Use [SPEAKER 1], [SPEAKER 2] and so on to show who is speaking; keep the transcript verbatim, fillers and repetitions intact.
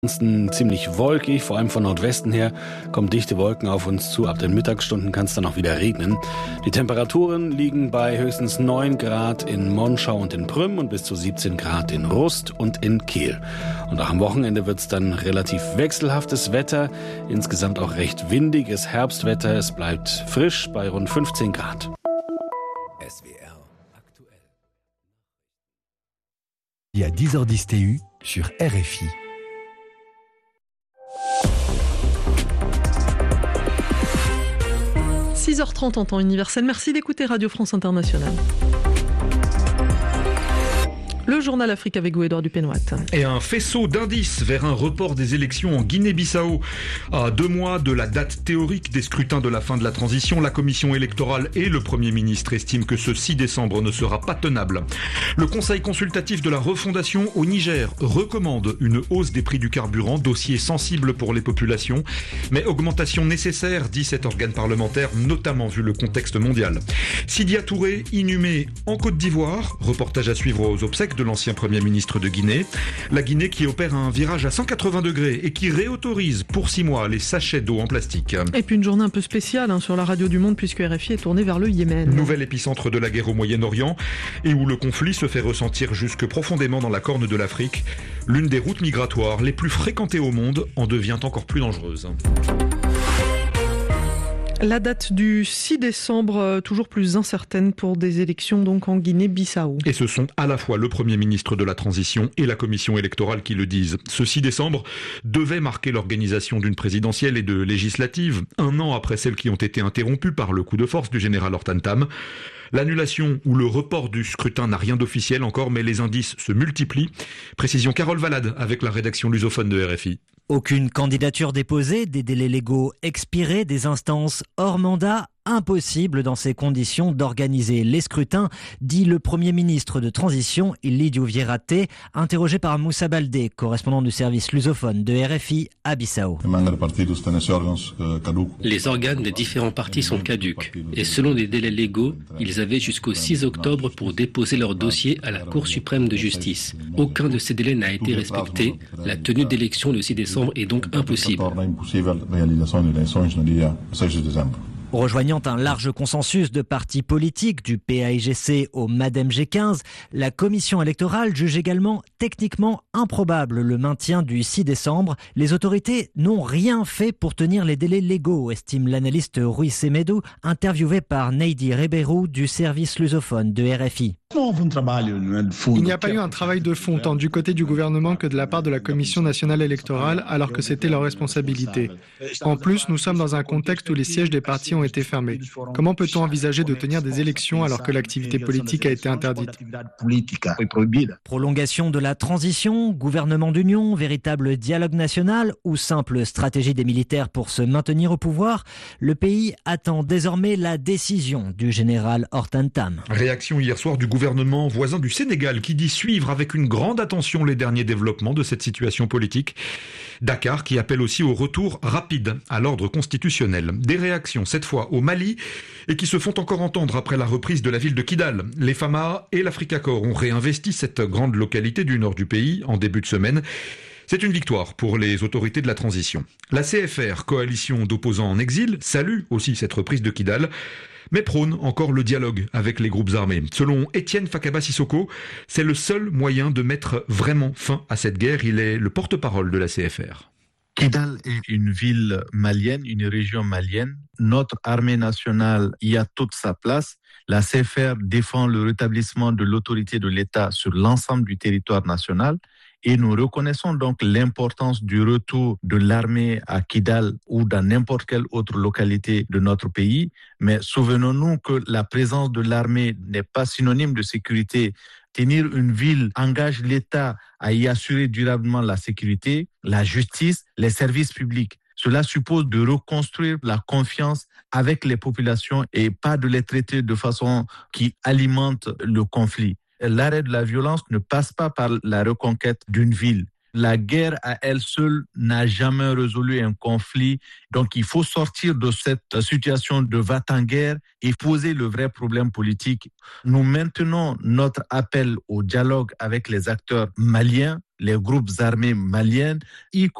[SPEAKER 1] Ansonsten ziemlich wolkig, vor allem von Nordwesten her kommen dichte Wolken auf uns zu. Ab den Mittagsstunden kann es dann auch wieder regnen. Die Temperaturen liegen bei höchstens neun Grad in Monschau und in Prüm und bis zu siebzehn Grad in Rust und in Kehl. Und auch am Wochenende wird es dann relativ wechselhaftes Wetter, insgesamt auch recht windiges Herbstwetter. Es bleibt frisch bei rund fünfzehn Grad.
[SPEAKER 2] S W R aktuell.
[SPEAKER 3] Il y a dix heures dix T U sur R F I.
[SPEAKER 4] six heures trente en temps universel. Merci d'écouter Radio France Internationale. Le journal Afrique avec vous, Édouard Dupénoit.
[SPEAKER 5] Et un faisceau d'indices vers un report des élections en Guinée-Bissau. À deux mois de la date théorique des scrutins de la fin de la transition, la commission électorale et le Premier ministre estiment que ce six décembre ne sera pas tenable. Le Conseil consultatif de la refondation au Niger recommande une hausse des prix du carburant, dossier sensible pour les populations, mais augmentation nécessaire, dit cet organe parlementaire, notamment vu le contexte mondial. Sidia Touré, inhumé en Côte d'Ivoire, reportage à suivre aux obsèques de l'ancien Premier ministre de Guinée. La Guinée qui opère un virage à cent quatre-vingts degrés et qui réautorise pour six mois les sachets d'eau en plastique.
[SPEAKER 4] Et puis une journée un peu spéciale hein, sur la radio du monde puisque R F I est tournée vers le Yémen.
[SPEAKER 5] Nouvel épicentre de la guerre au Moyen-Orient et où le conflit se fait ressentir jusque profondément dans la corne de l'Afrique. L'une des routes migratoires les plus fréquentées au monde en devient encore plus dangereuse.
[SPEAKER 4] La date du six décembre, toujours plus incertaine pour des élections donc en Guinée-Bissau.
[SPEAKER 5] Et ce sont à la fois le Premier ministre de la Transition et la commission électorale qui le disent. Ce six décembre devait marquer l'organisation d'une présidentielle et de législatives, un an après celles qui ont été interrompues par le coup de force du général Hortan Tam. L'annulation ou le report du scrutin n'a rien d'officiel encore, mais les indices se multiplient. Précision Carole Valade avec la rédaction lusophone de R F I.
[SPEAKER 6] Aucune candidature déposée, des délais légaux expirés, des instances hors mandat. Impossible dans ces conditions d'organiser les scrutins, dit le Premier ministre de Transition, Ilidio Vierate, interrogé par Moussa Baldé, correspondant du service lusophone de R F I à Bissau.
[SPEAKER 7] Les organes des différents partis sont caducs et selon des délais légaux, ils avaient jusqu'au six octobre pour déposer leur dossier à la Cour suprême de justice. Aucun de ces délais n'a été respecté. La tenue d'élection le six décembre est donc impossible.
[SPEAKER 6] Rejoignant un large consensus de partis politiques, du P A I G C au MADEM G quinze, la commission électorale juge également techniquement improbable le maintien du six décembre. Les autorités n'ont rien fait pour tenir les délais légaux, estime l'analyste Rui Semedo, interviewé par Neidi Ribeiro du service lusophone de R F I.
[SPEAKER 8] Il n'y a pas eu un travail de fond tant du côté du gouvernement que de la part de la Commission nationale électorale alors que c'était leur responsabilité. En plus, nous sommes dans un contexte où les sièges des partis ont été fermés. Comment peut-on envisager de tenir des élections alors que l'activité politique a été interdite ?
[SPEAKER 6] Prolongation de la transition, gouvernement d'union, véritable dialogue national ou simple stratégie des militaires pour se maintenir au pouvoir, le pays attend désormais la décision du général Hortan Tam.
[SPEAKER 5] Réaction hier soir du gouvernement gouvernement voisin du Sénégal qui dit suivre avec une grande attention les derniers développements de cette situation politique. Dakar qui appelle aussi au retour rapide à l'ordre constitutionnel. Des réactions cette fois au Mali et qui se font encore entendre après la reprise de la ville de Kidal. Les F A M A et l'Africacor ont réinvesti cette grande localité du nord du pays en début de semaine. C'est une victoire pour les autorités de la transition. La C F R, coalition d'opposants en exil, salue aussi cette reprise de Kidal, mais prône encore le dialogue avec les groupes armés. Selon Étienne Fakaba Sissoko, c'est le seul moyen de mettre vraiment fin à cette guerre. Il est le porte-parole de la C F R.
[SPEAKER 9] Kidal est une ville malienne, une région malienne. Notre armée nationale y a toute sa place. La C F R défend le rétablissement de l'autorité de l'État sur l'ensemble du territoire national. Et nous reconnaissons donc l'importance du retour de l'armée à Kidal ou dans n'importe quelle autre localité de notre pays. Mais souvenons-nous que la présence de l'armée n'est pas synonyme de sécurité. Tenir une ville engage l'État à y assurer durablement la sécurité, la justice, les services publics. Cela suppose de reconstruire la confiance avec les populations et pas de les traiter de façon qui alimente le conflit. L'arrêt de la violence ne passe pas par la reconquête d'une ville, La guerre à elle seule n'a jamais résolu un conflit. Donc il faut sortir de cette situation de va-t-en-guerre et poser le vrai problème politique. Nous maintenons notre appel au dialogue avec les acteurs maliens, les groupes armés maliens, y